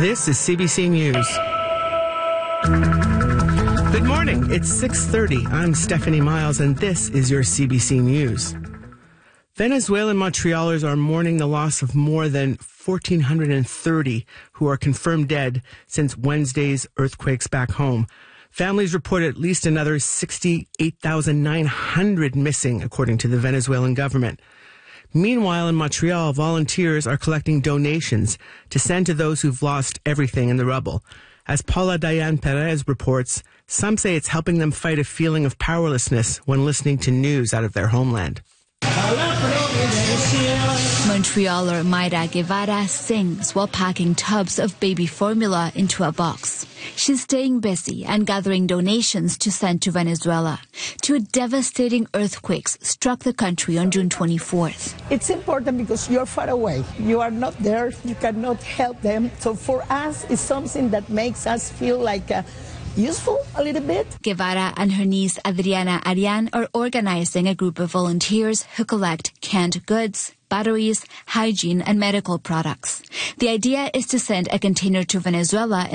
This is CBC News. Good morning. It's 6:30. I'm Stephanie Miles, and this is your CBC News. Venezuelan Montrealers are mourning the loss of more than 1,430 who are confirmed dead since Wednesday's earthquakes back home. Families report at least another 68,900 missing, according to the Venezuelan government. Meanwhile, in Montreal, volunteers are collecting donations to send to those who've lost everything in the rubble. As Paula Diane Perez reports, some say it's helping them fight a feeling of powerlessness when listening to news out of their homeland. Montrealer Mayra Guevara sings while packing tubs of baby formula into a box. She's staying busy and gathering donations to send to Venezuela. Two devastating earthquakes struck the country on June 24th. It's important because you're far away. You are not there. You cannot help them. So for us, it's something that makes us feel like useful a little bit. Guevara and her niece Adriana Arian are organizing a group of volunteers who collect canned goods, batteries, hygiene and medical products. The idea is to send a container to Venezuela